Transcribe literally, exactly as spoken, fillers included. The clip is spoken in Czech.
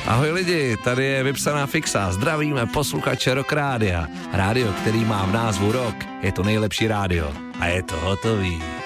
Ahoj lidi, tady je vypsaná fixa. Zdravíme posluchače Rock Rádia. Rádio, který má v názvu Rock, je to nejlepší rádio. A je to hotový.